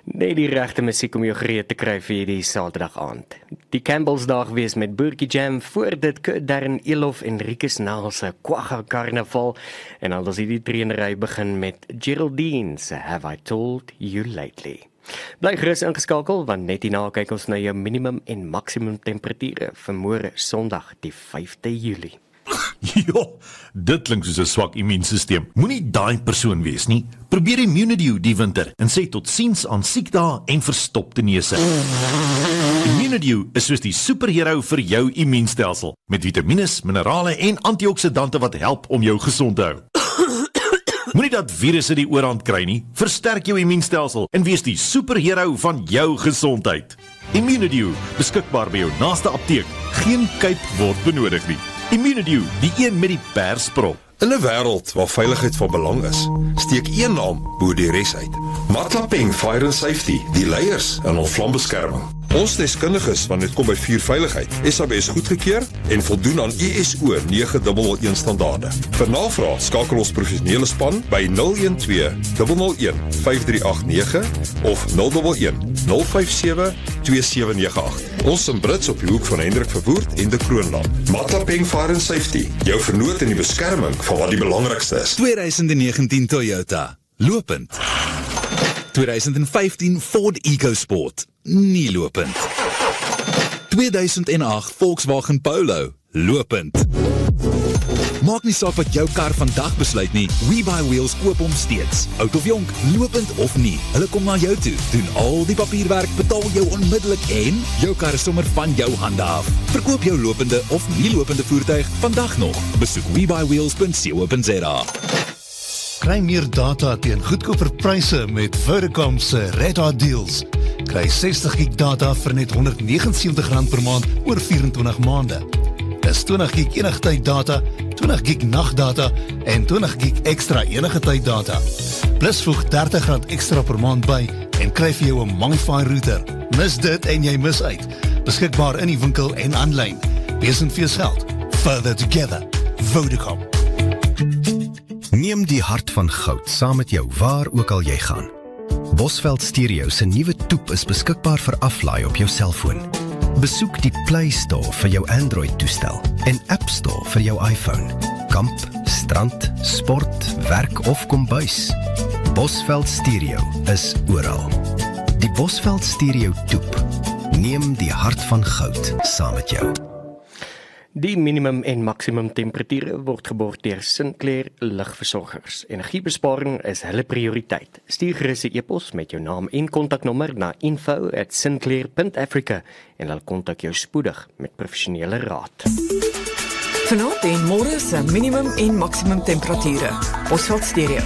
Net die regte musiek om jou gereed te kry vir hierdie Saterdag aand. Die Campbells dag wees met Boertjie Jam, voor dit Darren Elof en Rikus Nel se Kwagga Karnaval, en al as hierdie trainery begin met Geraldine se Have I Told You Lately. Bly gerus ingeskakel, want net hierna kyk ons na jou minimum en maksimum temperature vir môre Sondag die 5de Julie. Ja, dit klink soos 'n swak immuunstelsel. Moenie daai persoon wees nie. Probeer Immunidew die winter en sê totsiens aan siekdae en verstopte neuse. Immunidew is soos die superhero vir jou immuunstelsel, met vitamiene, minerale en antioksidante wat help om jou gesond te hou. Moenie dat virusse die oorhand kry nie. Versterk jou immuunstelsel en wees die superhero van jou gesondheid. Immunidew, beskikbaar by jou naaste apteek. Geen kuip word benodig nie. Immunidew, die een met die persprop. In 'n wêreld waar veiligheid van belang is, steek een naam bo die res uit. Matlapeng Fire and Safety, die leiers in ons vlambeskerming. Ons deskundiges wanneer dit kom by vuurveiligheid, SABS goedgekeur en voldoen aan ISO 9001 standaarde. Vir navraag skakel ons professionele span by 012 001 5389 of 011 057 2798. Ons in Brits op die hoek van Hendrik Verwoerd en de Kroonland. Matlapeng Fire and Safety, jou vernoot in die beskerming van wat die belangrikste is. 2019 Toyota, lopend. 2015 Ford EcoSport, nie lopend. 2008 Volkswagen Polo, lopend. Maak nie saak wat jou kar vandag besluit nie, WeBuyWheels koop hom steeds. Oud of jonk, lopend of nie, hulle kom na jou toe, doen al die papierwerk, betaal jou onmiddellik en jou kar is sommer van jou hande af. Verkoop jou lopende of nie lopende voertuig vandag nog. Besoek WeBuyWheels.co.za. Kry meer data teen goedkoper pryse met Vodacom se Red Hot Deals. Kry 60 gig data vir net R179 per maand oor 24 maande. Dis 20 gig enige tyd data, 20 gig nagdata en 20 gig ekstra enige tyd data. Plus voeg R30 ekstra per maand by en kry vir jou 'n MiFi router. Mis dit en jy mis uit. Beskikbaar in die winkel en aanlyn. Wees in fees geld. Further together. Vodacom. Neem die hart van goud saam met jou waar ook al jy gaan. Bosveld Stereo se nuwe toep is beskikbaar vir aflaai op jou selfoon. Besoek die Play Store vir jou Android-toestel en App Store vir jou iPhone. Kamp, strand, sport, werk of kombuis. Bosveld Stereo is oral. Die Bosveld Stereo toep. Neem die hart van goud saam met jou. Die minimum en maksimum temperature word geborg deur Sinclair Ligversorgers. Energiebesparing is hulle prioriteit. Stuur gerus 'n e-pos met jou naam en kontaknommer na info@sinclair.africa en hulle kontak jou spoedig met professionele raad. Vanaand en môre se minimum en maksimum temperature. Bosveld Stereo.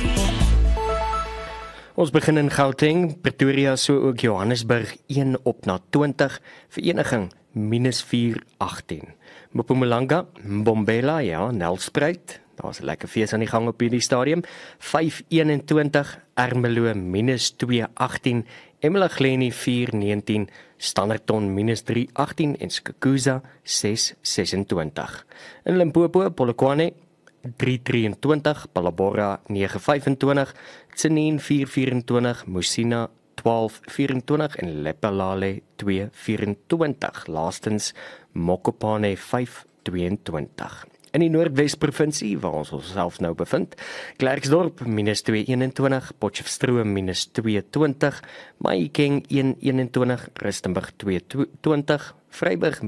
Ons begin in Gauteng, Pretoria, so ook Johannesburg 1 op na 20, Vereniging -4.18. Mpumalanga, Mbombela, ja, Nelspruit, daar's 'n lekker fees aan die gang op hierdie stadium, 5.21, Ermelo -2.18, eMalahleni 4.19, Standerton -3.18 en Skukuza 6.26. In Limpopo, Polokwane 3.23, Palabora 9.25, Tsenin 4.24, Musina 12.24 en Lephalale 2.24. Laastens Mokopane 5.22. In die Noordwes-provinsie, waar ons onsself nou bevind, Klerksdorp -2.21, Potchefstroom -2.20, Mahikeng 1.21, Rustenburg 2.20, Vryburg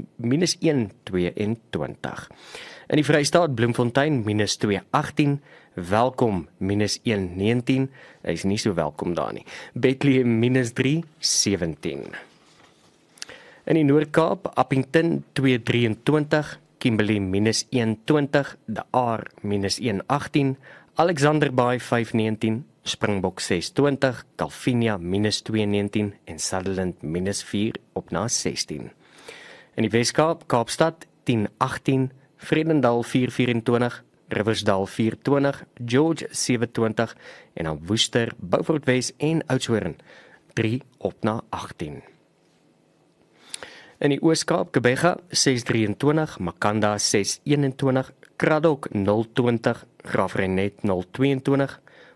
-1.22. In die Vrystaat, Bloemfontein -2.18, Welkom -1.19, hy is nie so welkom daar nie, Bethlehem -3.17. In die Noord-Kaap, Appington 2.23, Kimberley -1.20, De Aar -1.18, Alexanderbaai 5.19, Springbok 6.20, Calvinia -2.19 en Sutherland -4 op na 16. In die Wes-Kaap, Kaapstad 10.18, Vredendal 4.24, Riversdal 4.20, George 7.20 en dan Woester, Beaufort Wes en Oudtshoorn 3 op na 18. In die Oos-Kaap, Gqeberha 6.23, Makanda 6.21, Kraddock 0.20, Graafrenet 0.22,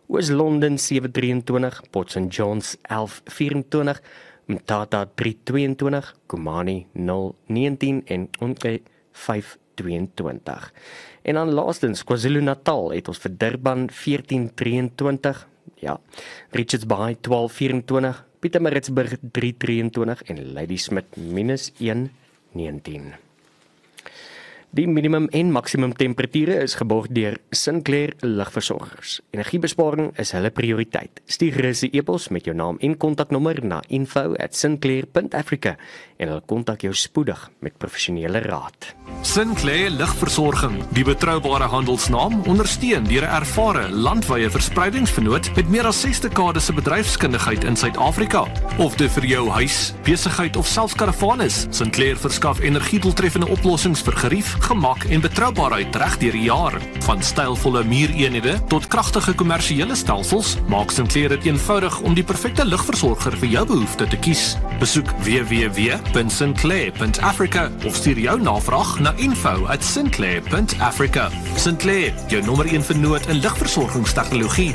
Oos-London 723, Port St John's 1124, Mthatha 322, Khumani 019 en Onke 522. En dan laastens, KwaZulu-Natal het ons vir Durban 1423, ja, Richards Bay 1224, Pietermaritzburg 323 en Ladysmith -119. Die minimum en maksimum temperature is geborg deur Sinclair Lugversorgers. Energiebesparing is hulle prioriteit. Stuur gerus 'n e-pos met jou naam en kontaknommer na info@sinclair.africa en hulle kontak jou spoedig met professionele raad. Sinclair Lugversorging, die betroubare handelsnaam, ondersteun deur 'n ervare landwyse verspreidingsvernoot met meer as 6 dekades se bedryfskundigheid in Suid-Afrika. Of dit vir jou huis, besigheid of selfs karavaan is, Sinclair verskaf energiedoeltreffende oplossings vir gerief, gemak en betroubaarheid reg deur die jaar. Van stylvolle muureenhede tot kragtige kommersiële stelsels, maak Sinclair dit eenvoudig om die perfekte lugversorger vir jou behoefte te kies. Besoek www.sinclair.africa of stuur jou navraag na info@sinclair.africa. Sinclair, jou nommer 1 vernoot in lugversorgingstegnologie.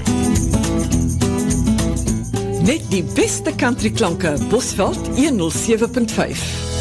Net die beste country klanke, Bosveld 107.5.